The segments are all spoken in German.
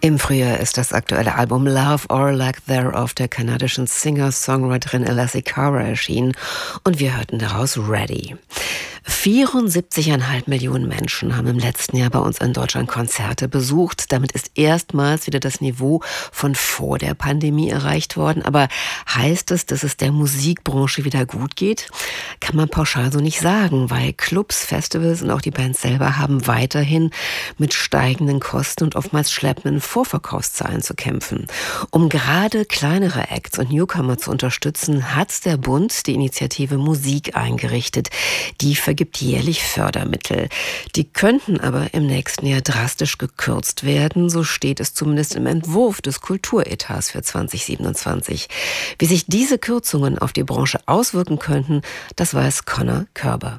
Im Frühjahr ist das aktuelle Album Love or Lack Thereof der kanadischen Singer-Songwriterin Alessia Cara erschienen und wir hörten daraus Ready. 74,5 Millionen Menschen haben im letzten Jahr bei uns in Deutschland Konzerte besucht. Damit ist erstmals wieder das Niveau von vor der Pandemie erreicht worden. Aber heißt es, dass es der Musikbranche wieder gut geht? Kann man pauschal so nicht sagen, weil Clubs, Festivals und auch die Bands selber haben weiterhin mit steigenden Kosten und oftmals schleppenden Vorverkaufszahlen zu kämpfen. Um gerade kleinere Acts und Newcomer zu unterstützen, hat der Bund die Initiative Musik eingerichtet. Die vergibt jährlich Fördermittel. Die könnten aber im nächsten Jahr drastisch gekürzt werden, so steht es zumindest im Entwurf des Kulturetats für 2027. Wie sich diese Kürzungen auf die Branche auswirken könnten, das weiß Connor Körber.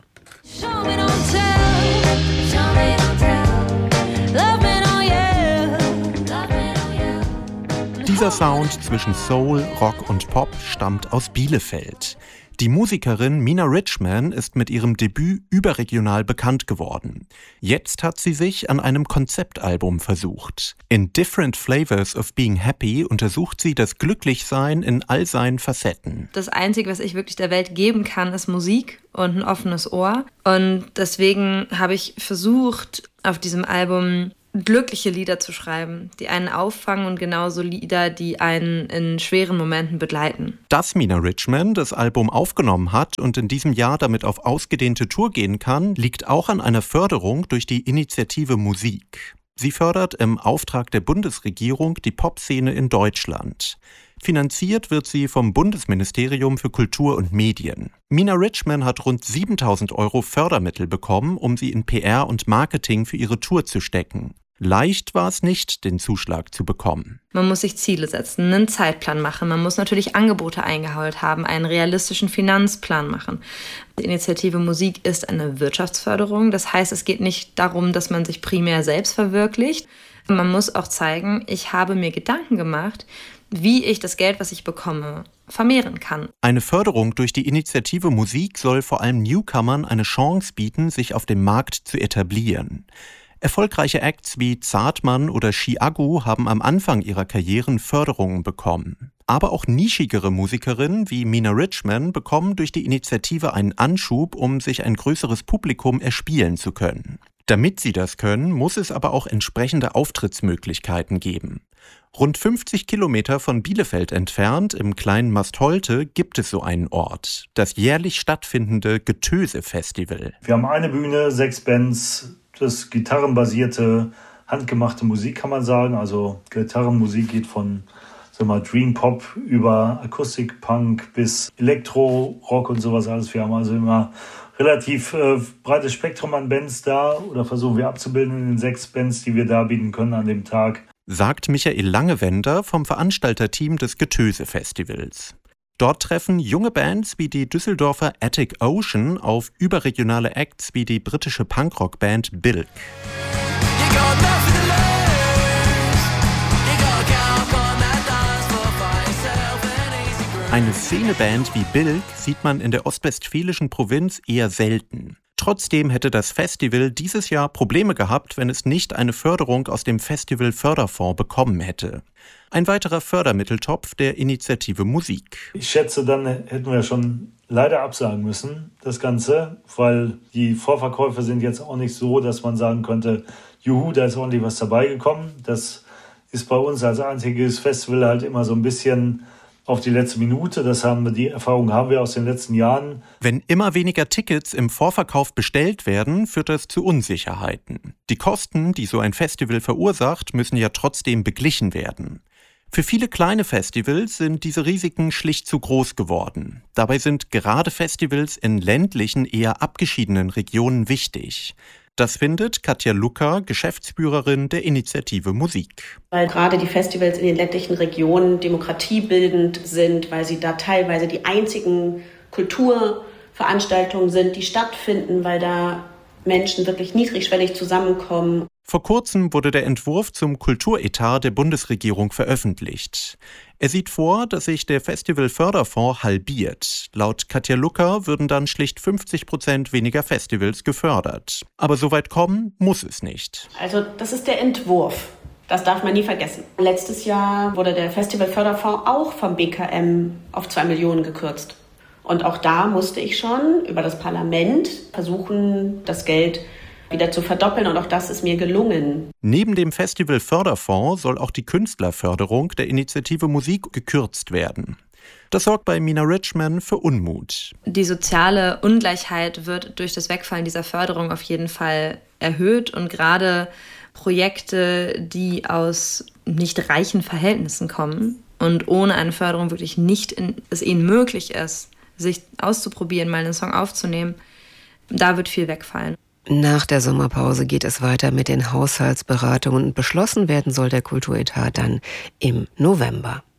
Dieser Sound zwischen Soul, Rock und Pop stammt aus Bielefeld. Die Musikerin Mina Richman ist mit ihrem Debüt überregional bekannt geworden. Jetzt hat sie sich an einem Konzeptalbum versucht. In Different Flavors of Being Happy untersucht sie das Glücklichsein in all seinen Facetten. Das Einzige, was ich wirklich der Welt geben kann, ist Musik und ein offenes Ohr. Und deswegen habe ich versucht, auf diesem Album glückliche Lieder zu schreiben, die einen auffangen und genauso Lieder, die einen in schweren Momenten begleiten. Dass Mina Richman das Album aufgenommen hat und in diesem Jahr damit auf ausgedehnte Tour gehen kann, liegt auch an einer Förderung durch die Initiative Musik. Sie fördert im Auftrag der Bundesregierung die Popszene in Deutschland. Finanziert wird sie vom Bundesministerium für Kultur und Medien. Mina Richman hat rund 7.000 € Fördermittel bekommen, um sie in PR und Marketing für ihre Tour zu stecken. Leicht war es nicht, den Zuschlag zu bekommen. Man muss sich Ziele setzen, einen Zeitplan machen. Man muss natürlich Angebote eingeholt haben, einen realistischen Finanzplan machen. Die Initiative Musik ist eine Wirtschaftsförderung. Das heißt, es geht nicht darum, dass man sich primär selbst verwirklicht. Man muss auch zeigen, ich habe mir Gedanken gemacht, wie ich das Geld, was ich bekomme, vermehren kann. Eine Förderung durch die Initiative Musik soll vor allem Newcomern eine Chance bieten, sich auf dem Markt zu etablieren. Erfolgreiche Acts wie Zartmann oder Chiago haben am Anfang ihrer Karrieren Förderungen bekommen. Aber auch nischigere Musikerinnen wie Mina Richman bekommen durch die Initiative einen Anschub, um sich ein größeres Publikum erspielen zu können. Damit sie das können, muss es aber auch entsprechende Auftrittsmöglichkeiten geben. Rund 50 Kilometer von Bielefeld entfernt, im kleinen Mastholte, gibt es so einen Ort, das jährlich stattfindende Getöse-Festival. Wir haben eine Bühne, 6 Bands, das gitarrenbasierte, handgemachte Musik kann man sagen. Also Gitarrenmusik geht von Dream Pop über Akustik-Punk bis Elektro, Rock und sowas alles. Wir haben also immer relativ breites Spektrum an Bands da oder versuchen wir abzubilden in den 6 Bands, die wir darbieten können an dem Tag. Sagt Michael Langewender vom Veranstalterteam des Getöse-Festivals. Dort treffen junge Bands wie die Düsseldorfer Attic Ocean auf überregionale Acts wie die britische Punkrock-Band Bilk. Eine Szeneband wie Bilk sieht man in der ostwestfälischen Provinz eher selten. Trotzdem hätte das Festival dieses Jahr Probleme gehabt, wenn es nicht eine Förderung aus dem Festival-Förderfonds bekommen hätte. Ein weiterer Fördermitteltopf der Initiative Musik. Ich schätze, dann hätten wir schon leider absagen müssen, das Ganze, weil die Vorverkäufe sind jetzt auch nicht so, dass man sagen könnte, juhu, da ist ordentlich was dabei gekommen. Das ist bei uns als einziges Festival halt immer so ein bisschen auf die letzte Minute. Die Erfahrung haben wir aus den letzten Jahren. Wenn immer weniger Tickets im Vorverkauf bestellt werden, führt das zu Unsicherheiten. Die Kosten, die so ein Festival verursacht, müssen ja trotzdem beglichen werden. Für viele kleine Festivals sind diese Risiken schlicht zu groß geworden. Dabei sind gerade Festivals in ländlichen, eher abgeschiedenen Regionen wichtig. Das findet Katja Lucker, Geschäftsführerin der Initiative Musik. Weil gerade die Festivals in den ländlichen Regionen demokratiebildend sind, weil sie da teilweise die einzigen Kulturveranstaltungen sind, die stattfinden, weil da Menschen wirklich niedrigschwellig zusammenkommen. Vor kurzem wurde der Entwurf zum Kulturetat der Bundesregierung veröffentlicht. Er sieht vor, dass sich der Festivalförderfonds halbiert. Laut Katja Lucker würden dann schlicht 50% weniger Festivals gefördert. Aber so weit kommen muss es nicht. Also das ist der Entwurf. Das darf man nie vergessen. Letztes Jahr wurde der Festivalförderfonds auch vom BKM auf 2 Millionen gekürzt. Und auch da musste ich schon über das Parlament versuchen, das Geld wieder zu verdoppeln. Und auch das ist mir gelungen. Neben dem Festivalförderfonds soll auch die Künstlerförderung der Initiative Musik gekürzt werden. Das sorgt bei Mina Richman für Unmut. Die soziale Ungleichheit wird durch das Wegfallen dieser Förderung auf jeden Fall erhöht. Und gerade Projekte, die aus nicht reichen Verhältnissen kommen und ohne eine Förderung wirklich es ihnen möglich ist, sich auszuprobieren, mal einen Song aufzunehmen, da wird viel wegfallen. Nach der Sommerpause geht es weiter mit den Haushaltsberatungen und beschlossen werden soll der Kulturetat dann im November.